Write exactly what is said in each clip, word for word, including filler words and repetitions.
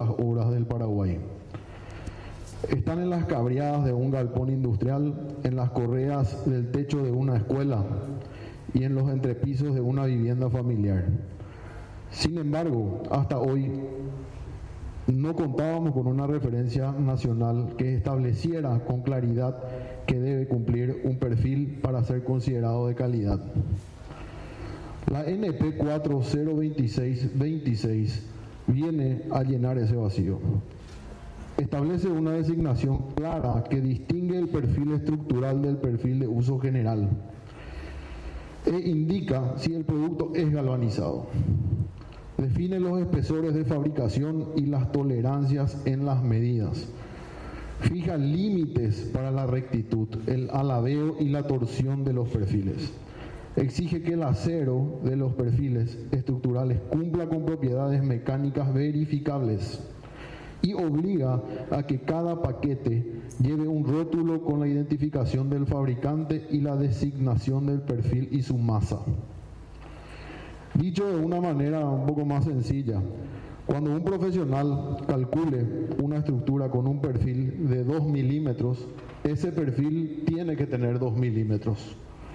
las obras del Paraguay. Están en las cabriadas de un galpón industrial, en las correas del techo de una escuela y en los entrepisos de una vivienda familiar. Sin embargo, hasta hoy no contábamos con una referencia nacional que estableciera con claridad que debe cumplir un perfil para ser considerado de calidad. La N P cuatro cero veintiséis veintiséis viene a llenar ese vacío. Establece una designación clara que distingue el perfil estructural del perfil de uso general e indica si el producto es galvanizado. Define los espesores de fabricación y las tolerancias en las medidas. Fija límites para la rectitud, el alabeo y la torsión de los perfiles. Exige que el acero de los perfiles estructurales cumpla con propiedades mecánicas verificables y obliga a que cada paquete lleve un rótulo con la identificación del fabricante y la designación del perfil y su masa. Dicho de una manera un poco más sencilla, cuando un profesional calcule una estructura con un perfil de dos milímetros, ese perfil tiene que tener dos milímetros.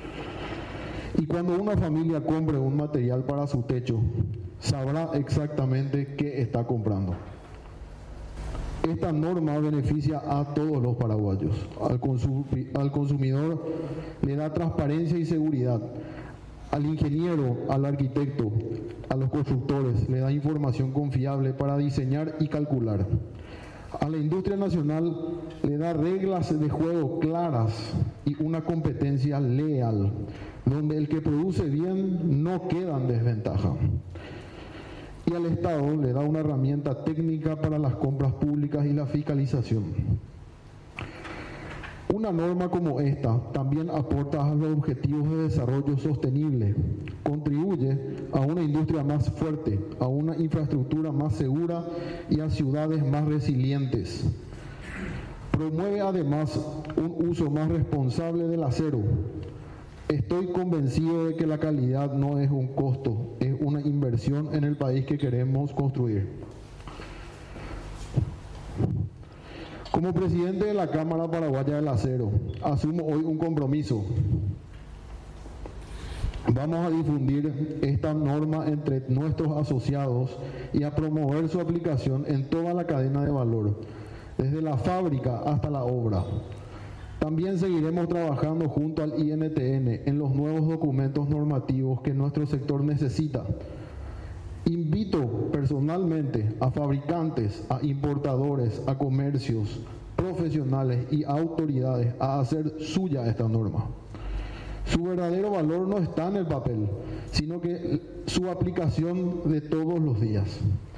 Y cuando una familia compre un material para su techo, sabrá exactamente qué está comprando. Esta norma beneficia a todos los paraguayos. Al, consum- al consumidor le da transparencia y seguridad. Al ingeniero, al arquitecto, a los constructores le da información confiable para diseñar y calcular. A la industria nacional le da reglas de juego claras y una competencia leal, donde el que produce bien no queda en desventaja. Y al Estado le da una herramienta técnica para las compras públicas y la fiscalización. Una norma como esta también aporta a los objetivos de desarrollo sostenible, contribuye a una industria más fuerte, a una infraestructura más segura y a ciudades más resilientes. Promueve además un uso más responsable del acero. Estoy convencido de que la calidad no es un costo, es una inversión en el país que queremos construir. Como presidente de la Cámara Paraguaya del Acero, asumo hoy un compromiso. Vamos a difundir esta norma entre nuestros asociados y a promover su aplicación en toda la cadena de valor, desde la fábrica hasta la obra. También seguiremos trabajando junto al I N T N en los nuevos documentos normativos que nuestro sector necesita. Invito personalmente a fabricantes, a importadores, a comercios, profesionales y autoridades a hacer suya esta norma. Su verdadero valor no está en el papel, sino que su aplicación de todos los días.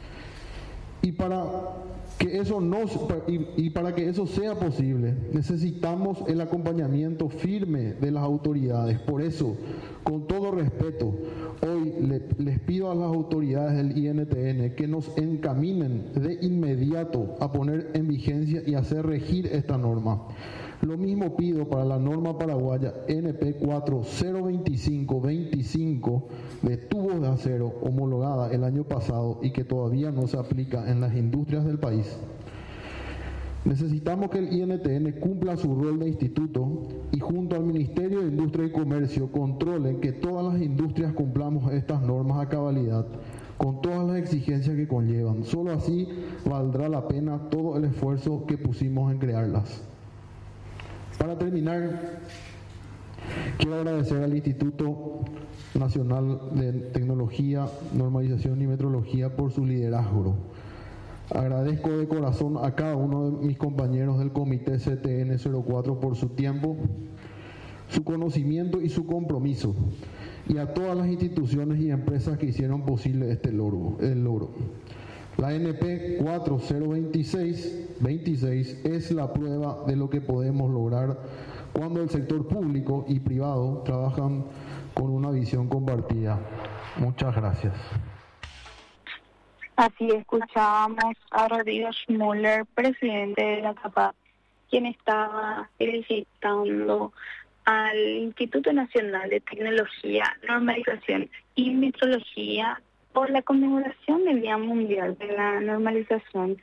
Y para que eso no y, y para que eso sea posible, necesitamos el acompañamiento firme de las autoridades. Por eso, con todo respeto, hoy le, les pido a las autoridades del I N T N que nos encaminen de inmediato a poner en vigencia y hacer regir esta norma. Lo mismo pido para la norma paraguaya N P cuatro cero veinticinco veinticinco de tubos de acero homologada el año pasado y que todavía no se aplica en las industrias del país. Necesitamos que el I N T N cumpla su rol de instituto y junto al Ministerio de Industria y Comercio controle que todas las industrias cumplamos estas normas a cabalidad, con todas las exigencias que conllevan. Solo así valdrá la pena todo el esfuerzo que pusimos en crearlas. Para terminar, quiero agradecer al Instituto Nacional de Tecnología, Normalización y Metrología por su liderazgo. Agradezco de corazón a cada uno de mis compañeros del Comité C T N cero cuatro por su tiempo, su conocimiento y su compromiso, y a todas las instituciones y empresas que hicieron posible este logro. El logro. La N P cuatro cero veintiséis veintiséis es la prueba de lo que podemos lograr cuando el sector público y privado trabajan con una visión compartida. Muchas gracias. Así escuchábamos a Rodrigo Schmuller, presidente de la CAPAC, quien estaba felicitando al Instituto Nacional de Tecnología, Normalización y Metrología por la conmemoración del Día Mundial de la Normalización